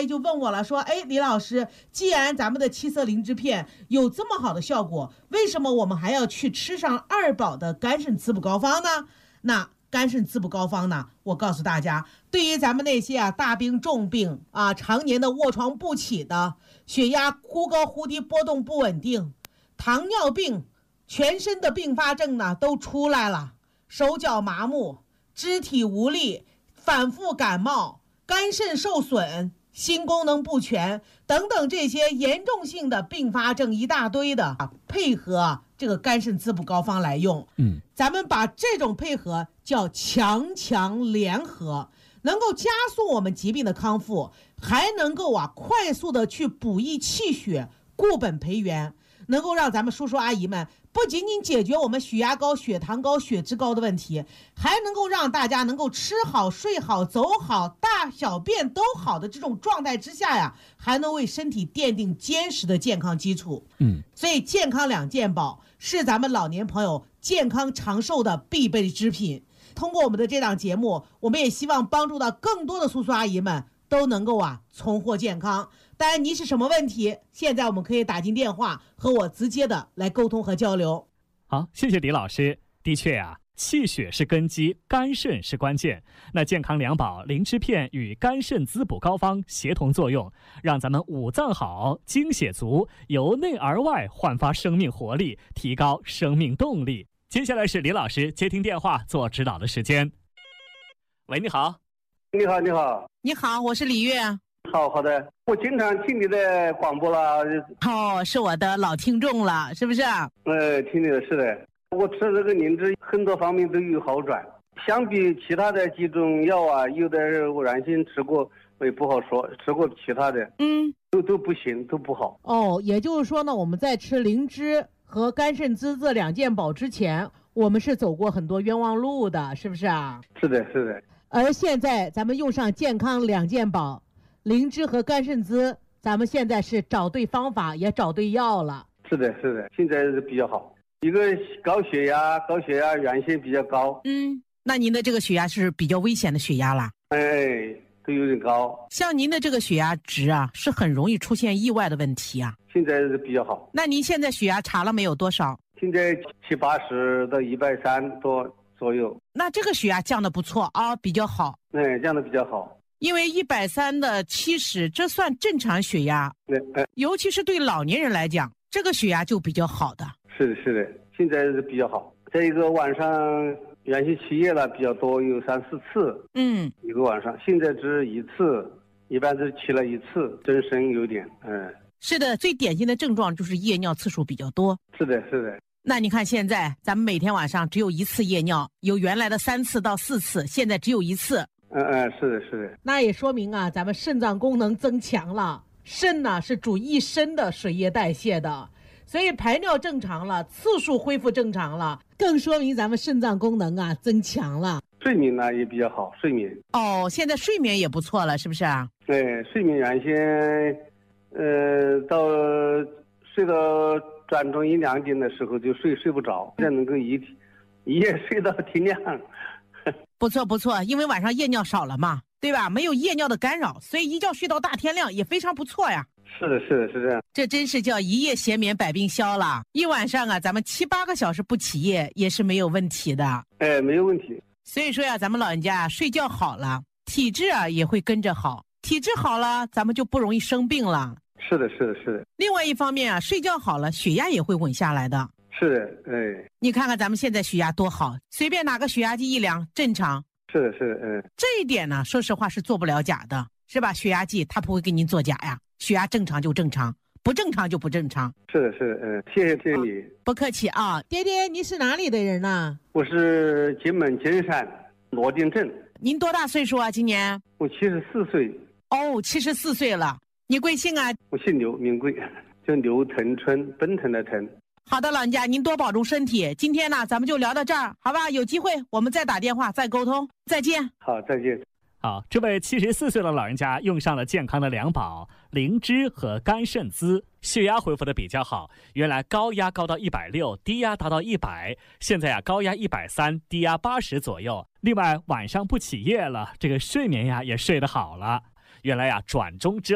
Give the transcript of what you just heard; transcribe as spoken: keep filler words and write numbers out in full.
就问我了，说哎，李老师，既然咱们的七色灵芝片有这么好的效果，为什么我们还要去吃上二宝的肝肾滋补膏方呢？那肝肾滋补膏方呢，我告诉大家，对于咱们那些啊大病重病啊，常年的卧床不起的，血压忽高忽低波动不稳定，糖尿病，全身的并发症呢都出来了，手脚麻木，肢体无力，反复感冒，肝肾受损，心功能不全等等这些严重性的并发症一大堆的，配合这个肝肾滋补膏方来用。嗯，咱们把这种配合叫强强联合，能够加速我们疾病的康复，还能够啊快速的去补益气血，固本培元，能够让咱们叔叔阿姨们不仅仅解决我们血压高、血糖高、血脂高的问题，还能够让大家能够吃好、睡好、走好、大小便都好的这种状态之下呀，还能为身体奠定坚实的健康基础。嗯，所以健康两件宝是咱们老年朋友健康长寿的必备之品。通过我们的这档节目，我们也希望帮助到更多的叔叔阿姨们都能够啊重获健康。当然，你是什么问题？现在我们可以打进电话和我直接的来沟通和交流。 好，谢谢李老师。的确啊，气血是根基，肝肾是关键。那健康两宝灵芝片与肝肾滋补膏方协同作用，让咱们五脏好、精血足，由内而外焕发生命活力，提高生命动力。接下来是李老师接听电话做指导的时间。喂，你好。 你好，你好。 你好，我是李月。 好好的，我经常听你的广播了。 哦，是我的老听众了，是不是？ 呃，听你的是的。我吃这个灵芝，很多方面都有好转。相比其他的几种药啊，有的我原先吃过，我也不好说，吃过其他的，嗯，都都不行，都不好。 哦，也就是说呢，我们在吃灵芝和肝肾滋这两件宝之前，我们是走过很多冤枉路的，是不是啊？ 是的，是的。 而现在咱们用上健康两件宝，灵芝和肝肾滋，咱们现在是找对方法，也找对药了。 是的，是的，现在是比较好。一个高血压，高血压原先比较高。 嗯，那您的这个血压是比较危险的血压啦？ 哎，都有点高。 像您的这个血压值啊，是很容易出现意外的问题啊。 现在是比较好。 那您现在血压查了没有多少？ 现在七八十到一百三多左右。 那这个血压降的不错啊，比较好。 哎，降的比较好。 因为一百三的七十，这算正常血压。 对，哎， 尤其是对老年人来讲，这个血压就比较好的。 是的，是的，现在是比较好。再一个晚上原先起夜了比较多，有三四次。嗯，一个晚上，现在只一次，一般是起了一次，真身有点，嗯。 是的，最典型的症状就是夜尿次数比较多。 是的，是的。 那你看现在咱们每天晚上只有一次夜尿，由原来的三次到四次，现在只有一次。 嗯嗯，是的，是的。 那也说明啊，咱们肾脏功能增强了。肾呢是主一身的水液代谢的，所以排尿正常了，次数恢复正常了，更说明咱们肾脏功能啊增强了。 睡眠呢也比较好，睡眠。 哦，现在睡眠也不错了，是不是啊？ 对，睡眠原先，呃，到睡到转中一两点的时候就睡睡不着，现在能够一一夜睡到天亮。 不错不错，因为晚上夜尿少了嘛，对吧？没有夜尿的干扰，所以一觉睡到大天亮也非常不错呀。 是的，是的，是这样。 这真是叫一夜闲眠百病消了。一晚上啊，咱们七八个小时不起夜也是没有问题的。 哎，没有问题。 所以说呀，咱们老人家睡觉好了，体质啊也会跟着好。体质好了，咱们就不容易生病了。 是的，是的，是的。 另外一方面啊，睡觉好了，血压也会稳下来的。 是的，哎。 你看看咱们现在血压多好，随便拿个血压计一量，正常。 是的，是的，嗯。 这一点呢，说实话是做不了假的，是吧？血压计它不会给您作假呀，血压正常就正常，不正常就不正常。 是的，是的，嗯，谢谢谢谢你。 不客气啊，爹爹，你是哪里的人呢？ 我是金门金山罗定镇。 您多大岁数啊？今年？ 我七十四岁。 哦，七十四岁了。你贵姓啊？ 我姓刘，名贵，叫刘腾春，奔腾的腾。 好的，老人家，您多保重身体。今天呢，咱们就聊到这儿，好吧？有机会我们再打电话再沟通。再见。 好，再见。 好，这位七十四岁的老人家用上了健康的两宝灵芝和肝肾滋，血压恢复的比较好。原来高压高到一百六，低压达到一百，现在啊高压一百三，低压八十左右。另外晚上不起夜了，这个睡眠呀也睡得好了。原来呀转中之后